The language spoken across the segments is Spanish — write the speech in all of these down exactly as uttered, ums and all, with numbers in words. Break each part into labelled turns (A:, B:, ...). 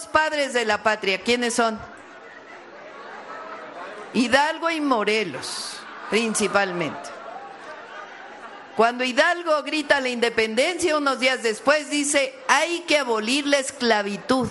A: dos padres de la patria, ¿quiénes son? Hidalgo y Morelos, principalmente. Cuando Hidalgo grita la independencia, unos días después dice, hay que abolir la esclavitud.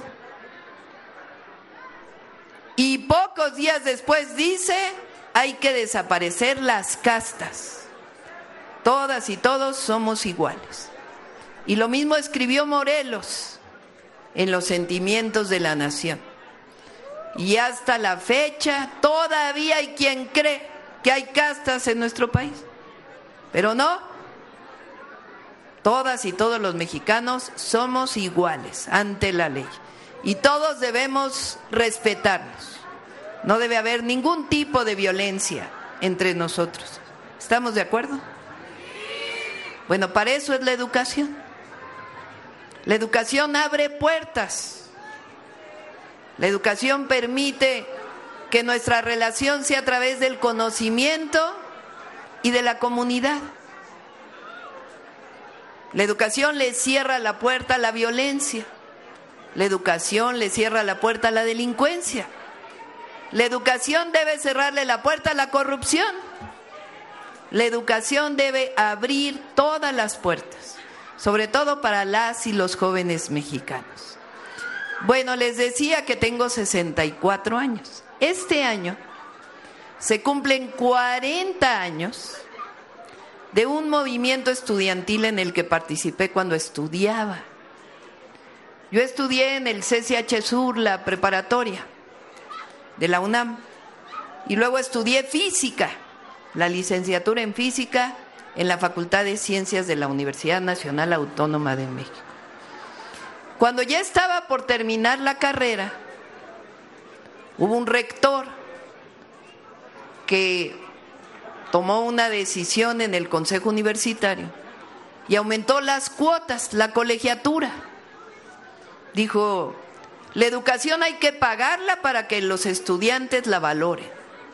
A: Y pocos días después dice, hay que desaparecer las castas. Todas y todos somos iguales. Y lo mismo escribió Morelos en Los sentimientos de la nación. Y hasta la fecha todavía hay quien cree que hay castas en nuestro país. Pero no, todas y todos los mexicanos somos iguales ante la ley. Y todos debemos respetarnos. No debe haber ningún tipo de violencia entre nosotros. ¿Estamos de acuerdo? Bueno, para eso es la educación. La educación abre puertas. La educación permite que nuestra relación sea a través del conocimiento y de la comunidad. La educación le cierra la puerta a la violencia. La educación le cierra la puerta a la delincuencia. La educación debe cerrarle la puerta a la corrupción. La educación debe abrir todas las puertas, sobre todo para las y los jóvenes mexicanos. Bueno, les decía que tengo sesenta y cuatro años. Este año se cumplen cuarenta años de un movimiento estudiantil en el que participé cuando estudiaba. Yo estudié en el C C H Sur, la preparatoria de la UNAM, y luego estudié física, la licenciatura en física en la Facultad de Ciencias de la Universidad Nacional Autónoma de México. Cuando ya estaba por terminar la carrera, hubo un rector que tomó una decisión en el Consejo Universitario y aumentó las cuotas, la colegiatura. Dijo, la educación hay que pagarla para que los estudiantes la valoren.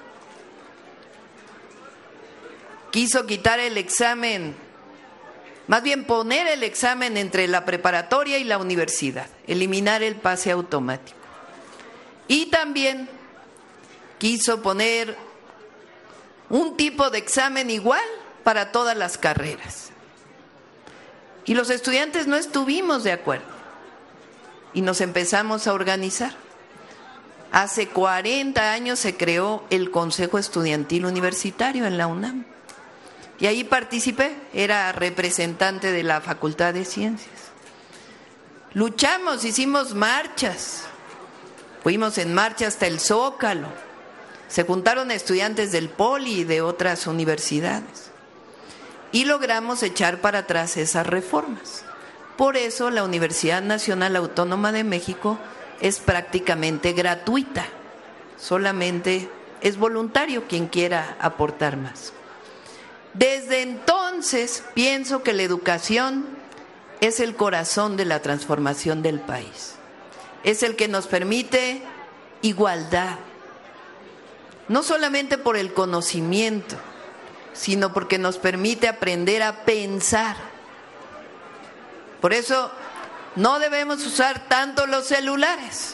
A: Quiso quitar el examen, más bien poner el examen entre la preparatoria y la universidad, eliminar el pase automático. Y también quiso poner un tipo de examen igual para todas las carreras. Y los estudiantes no estuvimos de acuerdo. Y nos empezamos a organizar. Hace cuarenta años se creó el Consejo Estudiantil Universitario en la UNAM. Y ahí participé, era representante de la Facultad de Ciencias. Luchamos, hicimos marchas. Fuimos en marcha hasta el Zócalo. Se juntaron estudiantes del Poli y de otras universidades. Y logramos echar para atrás esas reformas. Por eso la Universidad Nacional Autónoma de México es prácticamente gratuita. Solamente es voluntario quien quiera aportar más. Desde entonces pienso que la educación es el corazón de la transformación del país. Es el que nos permite igualdad. No solamente por el conocimiento, sino porque nos permite aprender a pensar. Por eso no debemos usar tanto los celulares.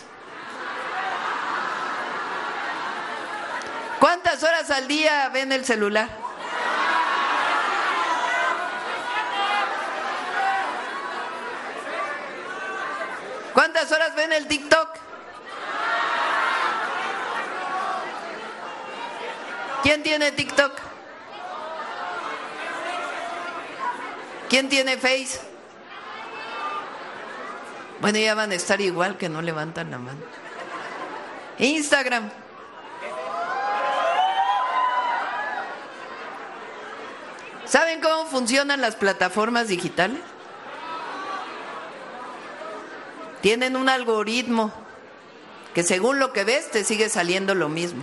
A: ¿Cuántas horas al día ven el celular? ¿Cuántas horas ven el TikTok? ¿Quién tiene TikTok? ¿Quién tiene Face? Bueno, ya van a estar igual que no levantan la mano. Instagram. ¿Saben cómo funcionan las plataformas digitales? Tienen un algoritmo que según lo que ves te sigue saliendo lo mismo.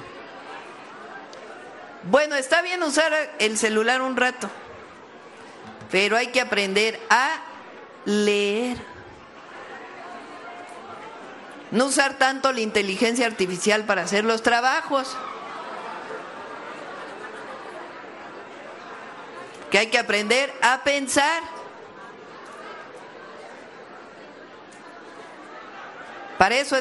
A: Bueno, está bien usar el celular un rato, pero hay que aprender a leer. No usar tanto la inteligencia artificial para hacer los trabajos. Que hay que aprender a pensar. Para eso